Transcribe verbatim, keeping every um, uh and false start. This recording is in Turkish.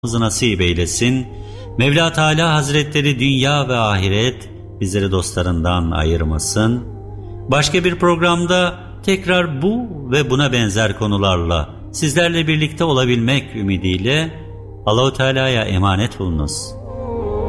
nasip eylesin. Mevla Teala Hazretleri dünya ve ahiret bizleri dostlarından ayırmasın. Başka bir programda tekrar bu ve buna benzer konularla sizlerle birlikte olabilmek ümidiyle Allah-u Teala'ya emanet olunuz.